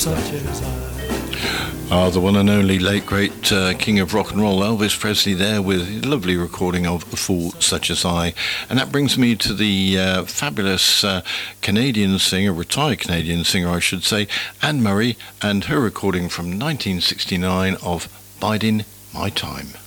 such as I. The one and only late great king of rock and roll, Elvis Presley, there with a lovely recording of A Fool Such as I. And that brings me to the fabulous Canadian singer, retired Canadian singer I should say, Anne Murray, and her recording from 1969 of Biding My Time.